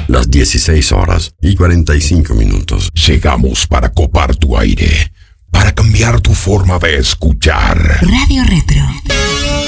las 16:45. Llegamos para copar tu aire, para cambiar tu forma de escuchar. Radio Retro.